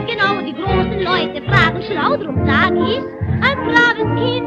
Genau, die großen Leute fragen schlau, drum sag ich, ein braves Kind